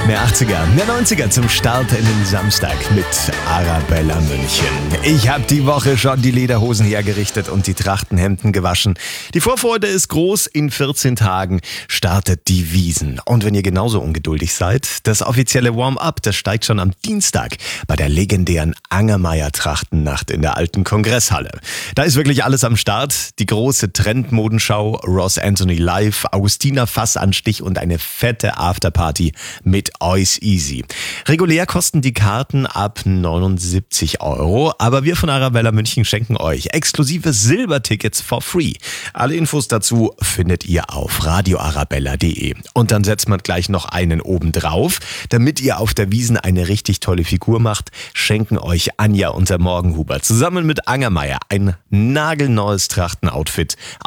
Mehr 80er, mehr 90er zum Start in den Samstag mit Arabella München. Ich habe die Woche schon die Lederhosen hergerichtet und die Trachtenhemden gewaschen. Die Vorfreude ist groß, in 14 Tagen startet die Wiesn. Und wenn ihr genauso ungeduldig seid, das offizielle Warm-up, das steigt schon am Dienstag bei der legendären Angermayer-Trachtennacht in der alten Kongresshalle. Da ist wirklich alles am Start. Die große Trendmodenschau, Ross Anthony live, Augustina Fassanstich und eine fette Afterparty mit Ois Easy. Regulär kosten die Karten ab 79 €, aber wir von Arabella München schenken euch exklusive Silbertickets for free. Alle Infos dazu findet ihr auf radioarabella.de. Und dann setzt man gleich noch einen oben drauf. Damit ihr auf der Wiesn eine richtig tolle Figur macht, schenken euch Anja und der Morgenhuber zusammen mit Angermayer ein nagelneues Trachtenoutfit